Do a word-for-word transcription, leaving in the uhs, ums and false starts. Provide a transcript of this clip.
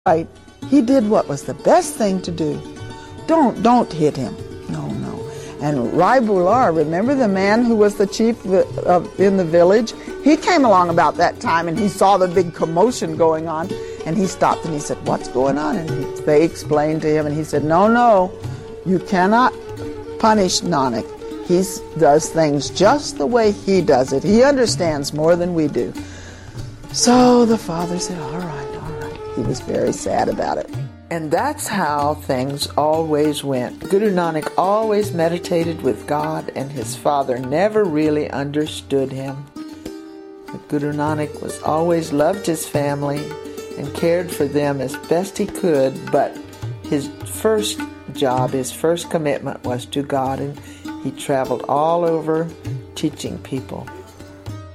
right. He did what was the best thing to do. Don't, don't hit him. No, no. And Rai Bular, remember the man who was the chief of, in the village? He came along about that time and he saw the big commotion going on, and he stopped and he said, "What's going on?" And he, they explained to him, and he said, "No, no, you cannot punish Nanak. He does things just the way he does it. He understands more than we do." So the father said, "All right, all right." He was very sad about it. And that's how things always went. Guru Nanak always meditated with God, and his father never really understood him. But Guru Nanak was always loved his family and cared for them as best he could, but his first job, his first commitment was to God, and he traveled all over teaching people.